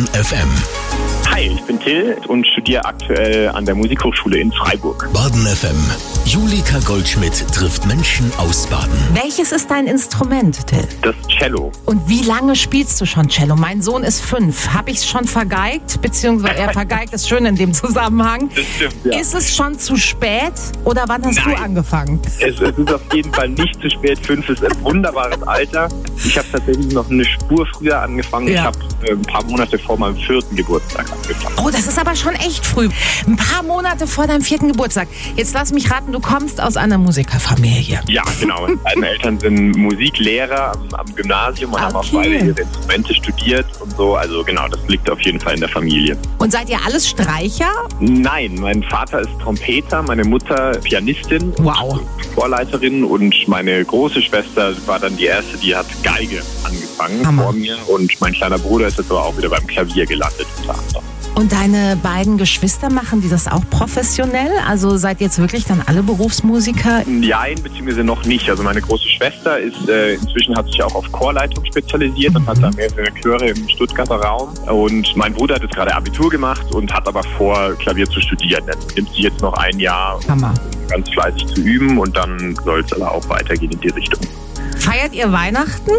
Baden FM. Hi, ich bin Till und studiere aktuell an der Musikhochschule in Freiburg. Baden FM. Julika Goldschmidt trifft Menschen aus Baden. Welches ist dein Instrument, Till? Das Cello. Und wie lange spielst du schon Cello? Mein Sohn ist 5. Habe ich es schon vergeigt? Beziehungsweise er vergeigt ist schön in dem Zusammenhang. Das stimmt, ja. Ist es schon zu spät oder wann hast du angefangen? Es ist auf jeden Fall nicht zu spät. 5 ist ein wunderbares Alter. Ich habe tatsächlich noch eine Spur früher angefangen. Ja. Ich habe ein paar Monate vor meinem 4. Geburtstag angefangen. Oh, das ist aber schon echt früh. Ein paar Monate vor deinem 4. Geburtstag. Jetzt lass mich raten, du kommst aus einer Musikerfamilie. Ja, genau. Meine Eltern sind Musiklehrer am Gymnasium und haben auch beide ihre Instrumente studiert und so. Also genau, das liegt auf jeden Fall in der Familie. Und seid ihr alles Streicher? Nein, mein Vater ist Trompeter, meine Mutter Pianistin, Wow. und Chorleiterin und meine große Schwester war dann die erste, die hat Geige angefangen Hammer. vor mir und mein kleiner Bruder ist jetzt aber auch wieder beim Klavier gelandet unter anderem. Und deine beiden Geschwister, machen die das auch professionell? Also seid ihr jetzt wirklich dann alle Berufsmusiker? Nein, beziehungsweise noch nicht. Also meine große Schwester ist inzwischen hat sich auch auf Chorleitung spezialisiert und hat da mehrere Chöre im Stuttgarter Raum. Und mein Bruder hat jetzt gerade Abitur gemacht und hat aber vor, Klavier zu studieren. Er nimmt sich jetzt noch ein Jahr, Hammer. ganz fleißig zu üben und dann soll es aber auch weitergehen in die Richtung. Feiert ihr Weihnachten?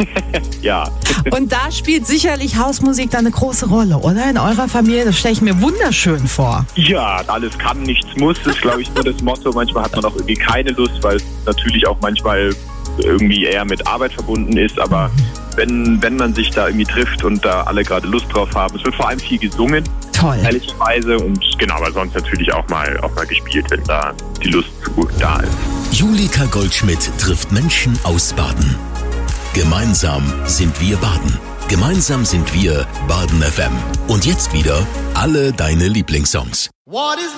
Ja. Und da spielt sicherlich Hausmusik dann eine große Rolle, oder? In eurer Familie, das stelle ich mir wunderschön vor. Ja, alles kann, nichts muss, ist, glaube ich, nur das Motto. Manchmal hat man auch irgendwie keine Lust, weil es natürlich auch manchmal irgendwie eher mit Arbeit verbunden ist. Aber wenn man sich da irgendwie trifft und da alle gerade Lust drauf haben, es wird vor allem viel gesungen, Toll. ehrlicherweise. Und genau, aber sonst natürlich auch mal gespielt, wenn da die Lust da ist. Julika Goldschmidt trifft Menschen aus Baden. Gemeinsam sind wir Baden. Gemeinsam sind wir Baden FM. Und jetzt wieder alle deine Lieblingssongs.